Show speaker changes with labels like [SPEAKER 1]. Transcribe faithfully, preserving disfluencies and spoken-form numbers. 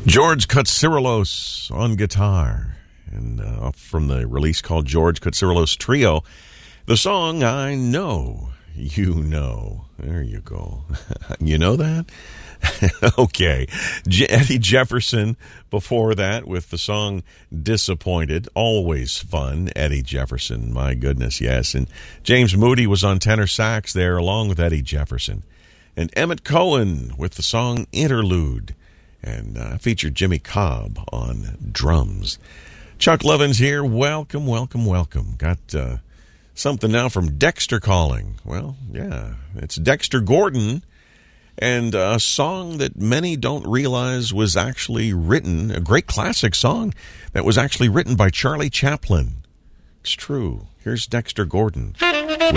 [SPEAKER 1] George Katsirilos on guitar, and uh, from the release called George Katsirilos Trio, the song I Know You Know. There you go. You know that? Okay. Je- Eddie Jefferson before that with the song Disappointed. Always fun. Eddie Jefferson, my goodness, yes. And James Moody was on tenor sax there along with Eddie Jefferson. And Emmett Cohen with the song Interlude. And uh, featured Jimmy Cobb on drums. Chuck Lovins here. Welcome, welcome, welcome. Got uh, something now from Dexter calling. Well, yeah, it's Dexter Gordon. And a song that many don't realize was actually written, a great classic song that was actually written by Charlie Chaplin. It's true. Here's Dexter Gordon with